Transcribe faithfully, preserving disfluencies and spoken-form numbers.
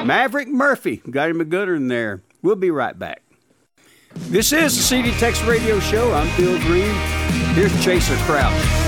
Maverick Murphy. Got him a good one there. We'll be right back. This is the C D Texas Radio Show. I'm Bill Green. Here's Chaser Crouch.